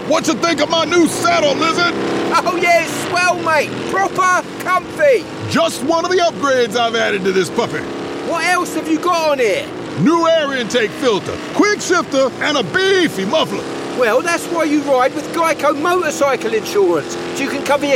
What you think of my new saddle, Lizard? Oh yeah, it's swell, mate. Proper comfy. Just one of the upgrades I've added to this puppy. What else have you got on here? New air intake filter, quick shifter, and a beefy muffler. Well, that's why you ride with Geico motorcycle insurance, so you can cover your